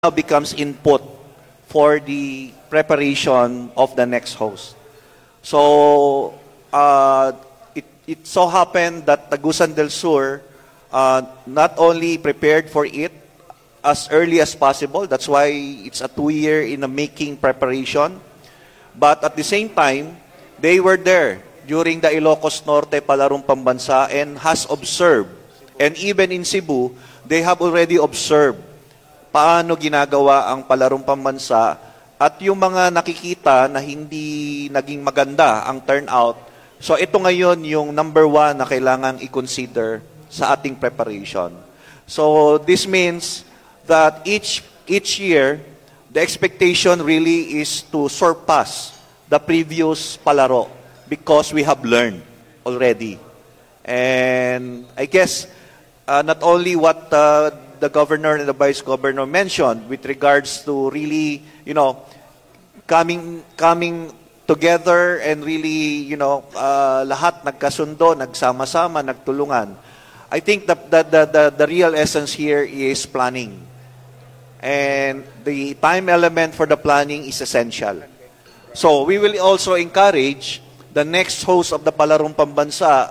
now becomes input for the preparation of the next host. So, it so happened that Tagusan del Sur not only prepared for it as early as possible, that's why it's a 2-year in the making preparation, but at the same time, they were there during the Ilocos Norte Palarong Pambansa and has observed, and even in Cebu, they have already observed paano ginagawa ang Palarong Pambansa at yung mga nakikita na hindi naging maganda ang turnout. So ito ngayon yung number 1 na kailangan i-consider sa ating preparation. So this means that each year, the expectation really is to surpass the previous palaro because we have learned already. And I guess not only what the governor and the vice governor mentioned with regards to really, coming together and really, lahat nagkasundo, nagsama-sama, nagtulungan. I think the real essence here is planning. And the time element for the planning is essential. So we will also encourage the next host of the Palarong Pambansa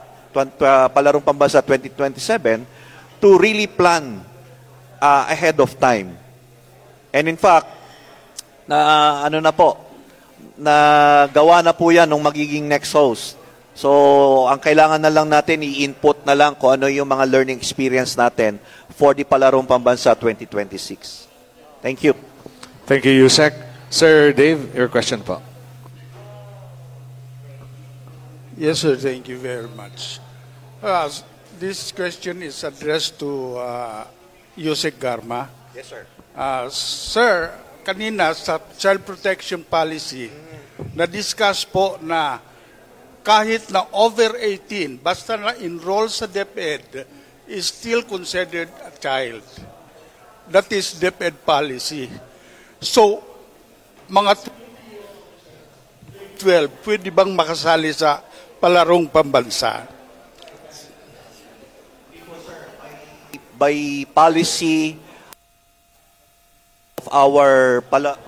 2027 to really plan ahead of time. And in fact, gawa na po yan ng magiging next host. So, ang kailangan na lang natin, i-input na lang kung ano yung mga learning experience natin for the Palarong Pambansa 2026. Thank you. Thank you, Yusek. Sir Dave, your question po. Yes, sir. Thank you very much. This question is addressed to Yusek Garma. Yes, sir. Sir, kanina sa child protection policy, na-discuss po na kahit na over 18, basta na-enroll sa DepEd, is still considered a child. That is DepEd policy. So, mga 12, pwede bang makasali sa Palarong Pambansa? By policy of our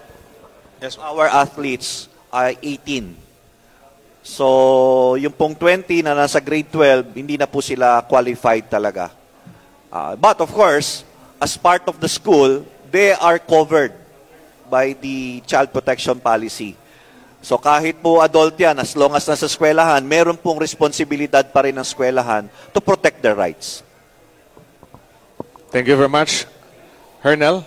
athletes ay 18. So, yung pong 20 na nasa grade 12, hindi na po sila qualified talaga. But of course, as part of the school, they are covered by the child protection policy. So kahit po adult yan, as long as nasa eskwelahan, meron pong responsibilidad pa rin ng eskwelahan to protect their rights. Thank you very much. Hernel?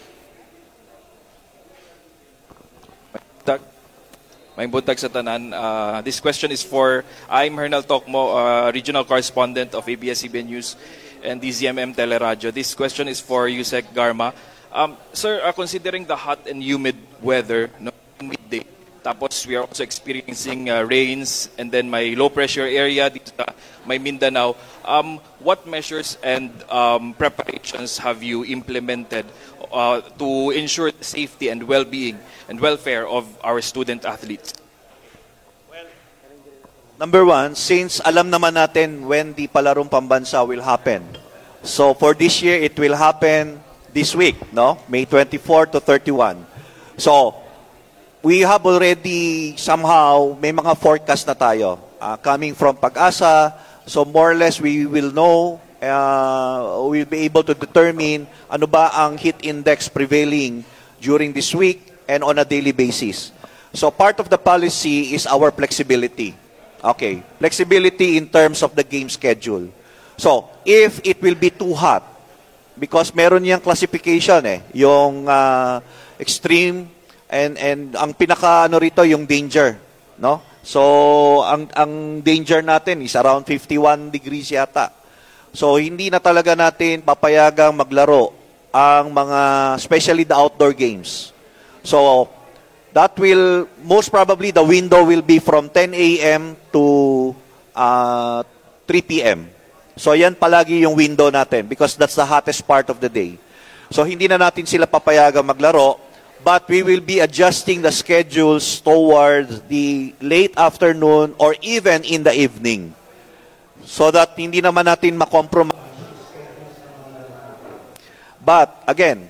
May buntag sa tanan. This question is I'm Hernel Tocmo, regional correspondent of ABS-CBN News and DZMM Teleradio. This question is for Yusek Garma. Sir, considering the hot and humid weather, midday, tapos we are also experiencing rains and then may low pressure area dito sa may Mindanao. What measures and preparations have you implemented to ensure the safety and well-being and welfare of our student athletes? Well, number 1, since alam naman natin when the Palarong Pambansa will happen. So for this year, it will happen this week, no? May 24 to 31. So, we have already somehow, may mga forecast na tayo coming from Pag-asa. So more or less, we will know, we'll be able to determine ano ba ang heat index prevailing during this week and on a daily basis. So part of the policy is our flexibility. Okay, flexibility in terms of the game schedule. So if it will be too hot, because meron niyang classification yung extreme, and ang pinaka rito yung danger, no? So ang danger natin is around 51 degrees yata. So hindi na talaga natin papayagang maglaro ang mga, especially the outdoor games. So that will, most probably the window will be from 10 a.m. to 3 p.m. So yan palagi yung window natin because that's the hottest part of the day. So hindi na natin sila papayagang maglaro. But we will be adjusting the schedules towards the late afternoon or even in the evening. So that hindi naman natin makompromise. But again,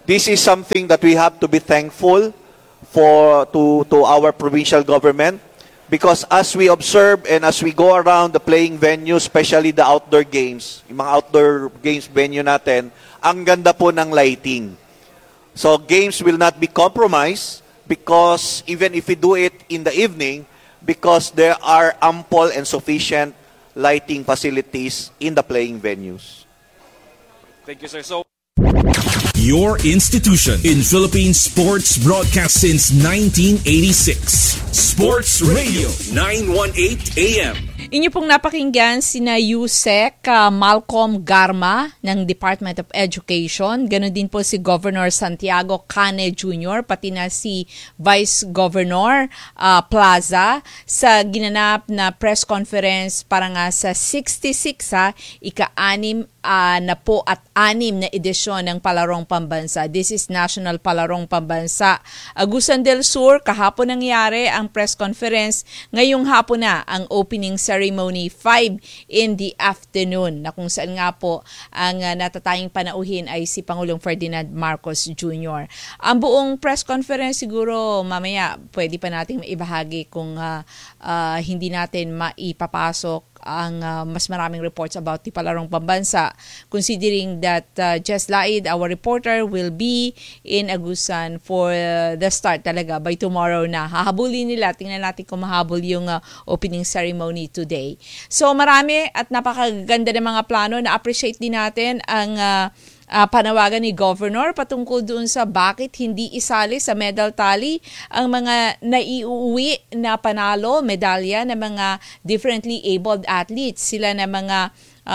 This is something that we have to be thankful to our provincial government, because as we observe and as we go around the playing venue, especially the outdoor games, yung mga outdoor games venue natin, ang ganda po ng lighting. So games will not be compromised, because even if we do it in the evening, because there are ample and sufficient lighting facilities in the playing venues. Thank you, sir. So, your institution in Philippine sports broadcast since 1986. Sports Radio 918 AM. Inyo pong napakinggan sina Yusek Malcolm Garma ng Department of Education. Ganon din po si Governor Santiago Cane Jr. pati na si Vice Governor Plaza sa ginanap na press conference para nga sa 66 ika-6 na po at 6 na edisyon ng Palarong Pambansa. This is National Palarong Pambansa. Agusan del Sur, kahapon nangyari ang press conference. Ngayong hapon na ang opening ceremony 5 in the afternoon, na kung saan nga po ang natatanging panauhin ay si Pangulong Ferdinand Marcos Jr. Ang buong press conference siguro mamaya pwede pa nating maibahagi kung hindi natin maipapasok ang mas maraming reports about the Palarong Pambansa, considering that Jess Laid, our reporter, will be in Agusan for the start talaga by tomorrow na. Hahabulin nila, tingnan natin kung mahabol yung opening ceremony today. So marami at napakaganda ng mga plano. Na-appreciate din natin ang panawagan ni Governor patungkol doon sa bakit hindi isali sa medal tally ang mga naiuwi na panalo, medalya ng mga differently abled athletes. Sila na mga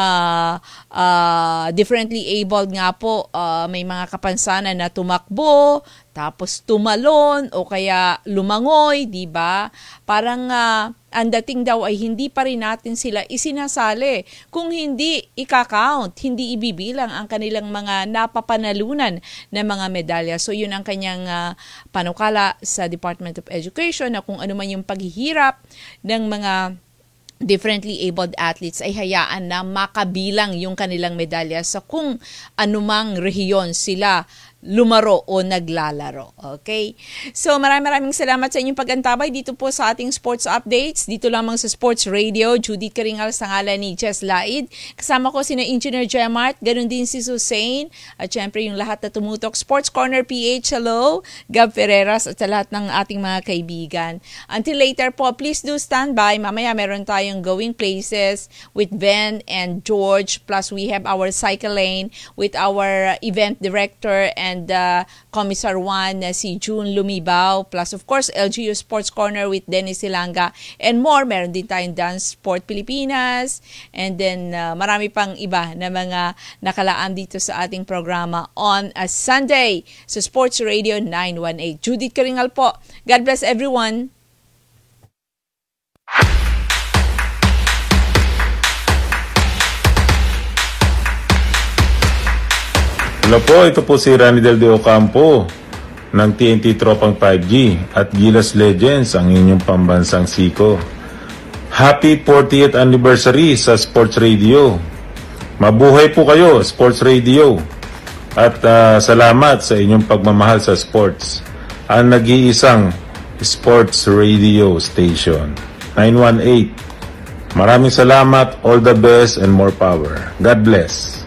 differently abled nga po, may mga kapansanan na tumakbo, tapos tumalon o kaya lumangoy, di ba? Parang ang dating daw ay hindi pa rin natin sila isinasali. Kung hindi ika-count, hindi ibibilang ang kanilang mga napapanalunan na mga medalya. So yun ang kanyang panukala sa Department of Education, na kung ano man yung paghihirap ng mga differently abled athletes ay hayaan na makabilang yung kanilang medalya sa kung anumang rehiyon sila lumaro o naglalaro. Okay? So maraming salamat sa inyong pag-antabay dito po sa ating sports updates. Dito lamang sa Sports Radio, Judith Karingal sa ngalan ni Jess Laid. Kasama ko sina Engineer Gemart, ganun din si Susain, at syempre yung lahat na tumutok. Sports Corner PH, hello, Gab Ferreras, at sa lahat ng ating mga kaibigan. Until later po, please do stand by. Mamaya meron tayong Going Places with Ben and George, plus we have our cycle lane with our event director and Commissar 1 na si June Lumibaw, plus of course LGU Sports Corner with Dennis Silanga and more. Meron din tayong Dance Sport Pilipinas, and then marami pang iba na mga nakalaan dito sa ating programa on a Sunday sa Sports Radio 918. Judith Karingal po. God bless everyone. Hello po, ito po si Ranidel de Ocampo ng TNT Tropang 5G at Gilas Legends, ang inyong pambansang siko. Happy 40th anniversary sa Sports Radio. Mabuhay po kayo, Sports Radio. At salamat sa inyong pagmamahal sa sports. Ang nag-iisang Sports Radio Station 918. Maraming salamat, all the best and more power. God bless.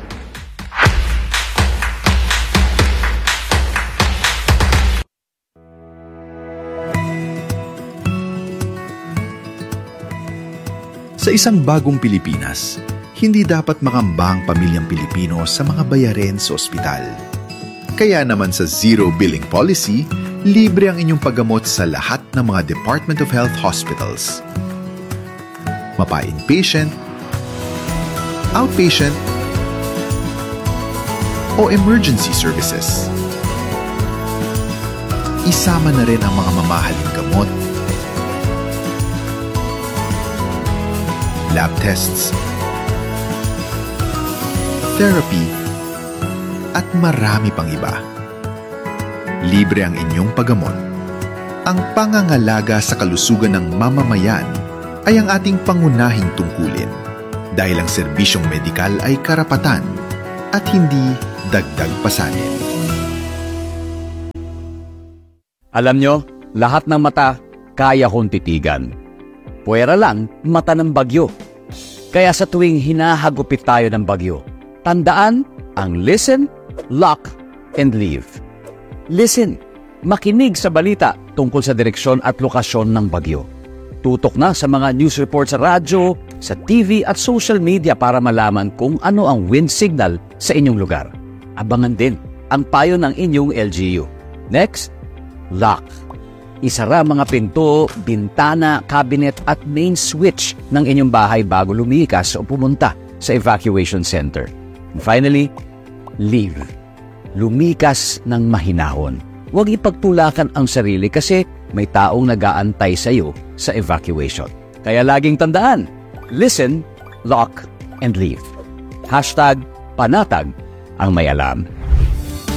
Sa isang bagong Pilipinas, hindi dapat makamba ang pamilyang Pilipino sa mga bayarin sa ospital. Kaya naman sa Zero Billing Policy, libre ang inyong paggamot sa lahat ng mga Department of Health hospitals. Mapa-inpatient, outpatient, o emergency services. Isama na rin ang mga mamahaling gamot, lab tests, therapy, at marami pang iba. Libre ang inyong paggamot. Ang pangangalaga sa kalusugan ng mamamayan ay ang ating pangunahing tungkulin, dahil ang serbisyong medikal ay karapatan at hindi dagdag pasanin. Alam nyo, lahat ng mata kaya kong titigan. Puwera lang mata ng bagyo. Kaya sa tuwing hinahagupit tayo ng bagyo, tandaan ang listen, lock, and leave. Listen, makinig sa balita tungkol sa direksyon at lokasyon ng bagyo. Tutok na sa mga news report sa radyo, sa TV at social media para malaman kung ano ang wind signal sa inyong lugar. Abangan din ang payo ng inyong LGU. Next, lock. Isara mga pinto, bintana, cabinet at main switch ng inyong bahay bago lumikas o pumunta sa evacuation center. And finally, leave. Lumikas ng mahinahon. Huwag ipagtulakan ang sarili kasi may taong nag-aantay sa iyo sa evacuation. Kaya laging tandaan, listen, lock, and leave. #panatag ang may alam.